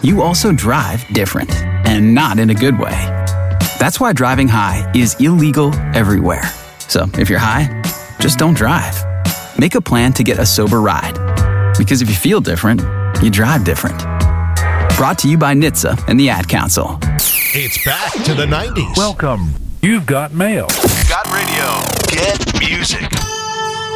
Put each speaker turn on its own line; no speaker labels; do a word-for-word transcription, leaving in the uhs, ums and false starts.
you also drive different, and not in a good way. That's why driving high is illegal everywhere. So if you're high, just don't drive. Make a plan to get a sober ride. Because if you feel different, you drive different. Brought to you by N H T S A and the Ad Council.
It's back to the nineties.
Welcome. You've got mail.
Got radio. Get music.